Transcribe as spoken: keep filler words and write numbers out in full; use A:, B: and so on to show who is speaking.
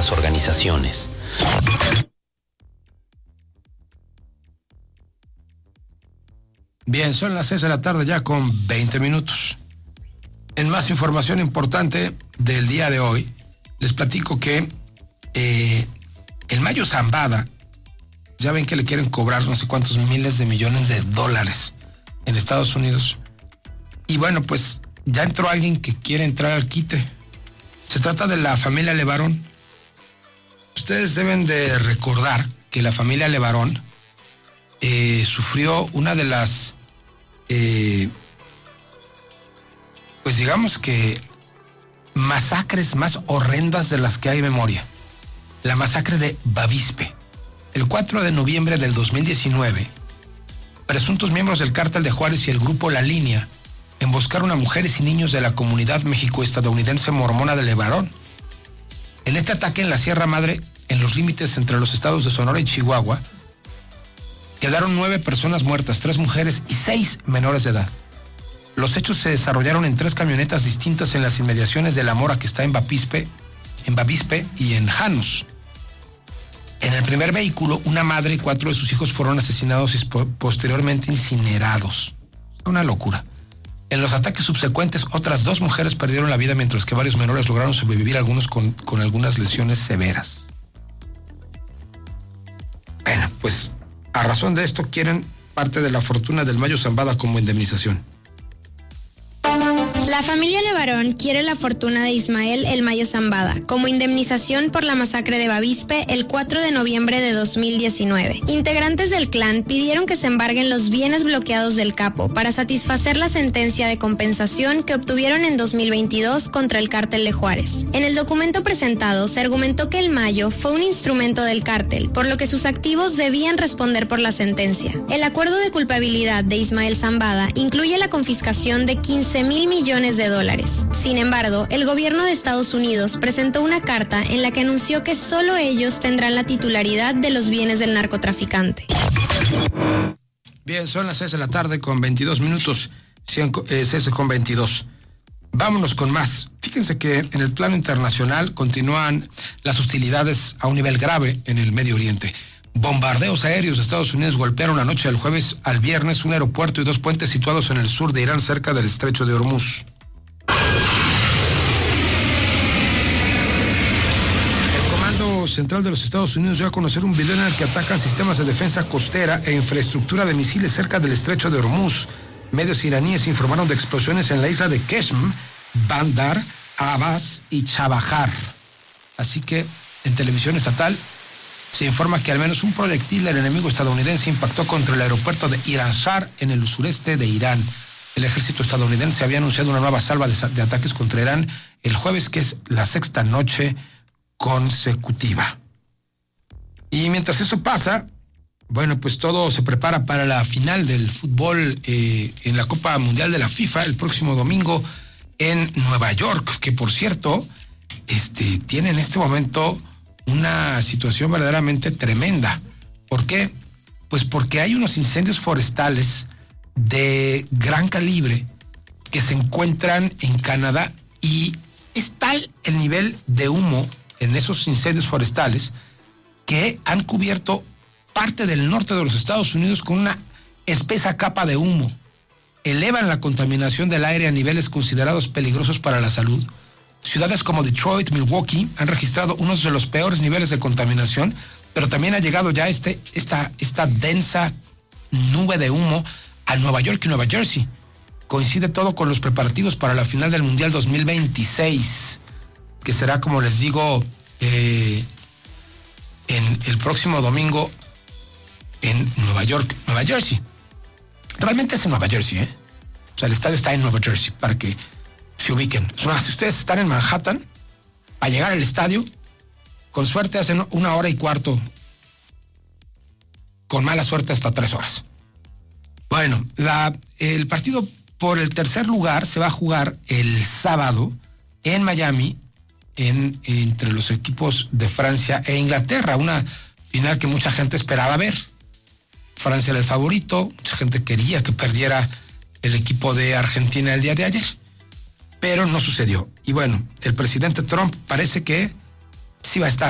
A: las organizaciones.
B: Bien, son las seis de la tarde ya con veinte minutos. En más información importante del día de hoy, les platico que eh, el Mayo Zambada, ya ven que le quieren cobrar no sé cuántos miles de millones de dólares en Estados Unidos. Y bueno, pues ya entró alguien que quiere entrar al quite. Se trata de la familia Levarón. Ustedes deben de recordar que la familia Levarón eh, sufrió una de las, eh, pues digamos que, masacres más horrendas de las que hay memoria. La masacre de Bavispe. El cuatro de noviembre del dos mil diecinueve, presuntos miembros del Cártel de Juárez y el grupo La Línea emboscaron a mujeres y niños de la comunidad mexico-estadounidense mormona de Levarón. En este ataque en la Sierra Madre, en los límites entre los estados de Sonora y Chihuahua, quedaron nueve personas muertas, tres mujeres y seis menores de edad. Los hechos se desarrollaron en tres camionetas distintas en las inmediaciones de La Mora, que está en Bavispe, en Bavispe y en Janos. En el primer vehículo, una madre y cuatro de sus hijos fueron asesinados y posteriormente incinerados. Una locura. En los ataques subsecuentes, otras dos mujeres perdieron la vida, mientras que varios menores lograron sobrevivir, algunos con, con algunas lesiones severas. Bueno, pues a razón de esto quieren parte de la fortuna del Mayo Zambada como indemnización.
C: La familia Levarón quiere la fortuna de Ismael El Mayo Zambada como indemnización por la masacre de Bavispe el cuatro de noviembre de dos mil diecinueve. Integrantes del clan pidieron que se embarguen los bienes bloqueados del capo para satisfacer la sentencia de compensación que obtuvieron en dos mil veintidós contra el Cártel de Juárez. En el documento presentado se argumentó que el Mayo fue un instrumento del cártel, por lo que sus activos debían responder por la sentencia. El acuerdo de culpabilidad de Ismael Zambada incluye la confiscación de quince mil millones de dólares. Sin embargo, el gobierno de Estados Unidos presentó una carta en la que anunció que solo ellos tendrán la titularidad de los bienes del narcotraficante.
B: Bien, son las seis de la tarde con veintidós minutos, seis con veintidós. Vámonos con más. Fíjense que en el plano internacional continúan las hostilidades a un nivel grave en el Medio Oriente. Bombardeos aéreos de Estados Unidos golpearon la noche del jueves al viernes un aeropuerto y dos puentes situados en el sur de Irán, cerca del estrecho de Hormuz. El Comando Central de los Estados Unidos dio a conocer un video en el que atacan sistemas de defensa costera e infraestructura de misiles cerca del estrecho de Hormuz. Medios iraníes informaron de explosiones en la isla de Qeshm, Bandar, Abbas y Chabahar. Así que en televisión estatal se informa que al menos un proyectil del enemigo estadounidense impactó contra el aeropuerto de Iran-Shar en el sureste de Irán. El ejército estadounidense había anunciado una nueva salva de, de ataques contra Irán el jueves, que es la sexta noche consecutiva. Y mientras eso pasa, bueno, pues todo se prepara para la final del fútbol eh, en la Copa Mundial de la FIFA el próximo domingo en Nueva York, que por cierto, este, tiene en este momento una situación verdaderamente tremenda. ¿Por qué? Pues porque hay unos incendios forestales de gran calibre que se encuentran en Canadá, y es tal el nivel de humo en esos incendios forestales que han cubierto parte del norte de los Estados Unidos con una espesa capa de humo. Elevan la contaminación del aire a niveles considerados peligrosos para la salud. Ciudades como Detroit, Milwaukee han registrado uno de los peores niveles de contaminación, pero también ha llegado ya este, esta, esta densa nube de humo a Nueva York y Nueva Jersey. Coincide todo con los preparativos para la final del Mundial dos mil veintiséis, que será, como les digo, eh, en el próximo domingo en Nueva York, Nueva Jersey. Realmente es en Nueva Jersey, ¿eh? O sea, el estadio está en Nueva Jersey, para que se ubiquen. Es más, si ustedes están en Manhattan, a llegar al estadio, con suerte hacen una hora y cuarto, con mala suerte hasta tres horas. Bueno, la, el partido por el tercer lugar se va a jugar el sábado en Miami, en, entre los equipos de Francia e Inglaterra, una final que mucha gente esperaba ver. Francia era el favorito, mucha gente quería que perdiera el equipo de Argentina el día de ayer, pero no sucedió. Y bueno, el presidente Trump parece que sí va a estar